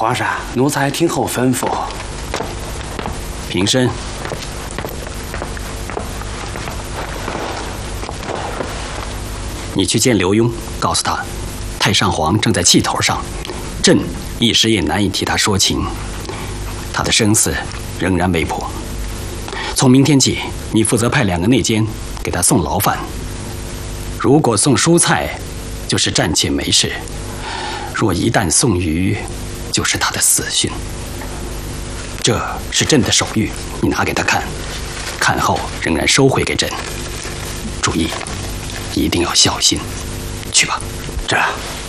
皇上，奴才听候吩咐。 平身。你去见刘墉，告诉他，太上皇正在气头上，朕一时也难以替他说情。他的生死仍然未卜。从明天起，你负责派2个内监给他送牢饭。如果送蔬菜，就是暂且没事；若一旦送鱼，就是他的死讯。这是朕的手谕，你拿给他看，看后仍然收回给朕。注意，一定要小心。去吧。 这。